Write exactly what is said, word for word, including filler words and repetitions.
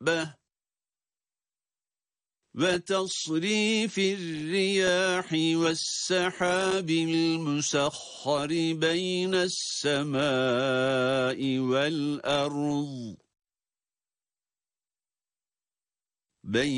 الدَّابَّةِ وتصريف الرياح والسحاب المسخر بين السماء والأرض بين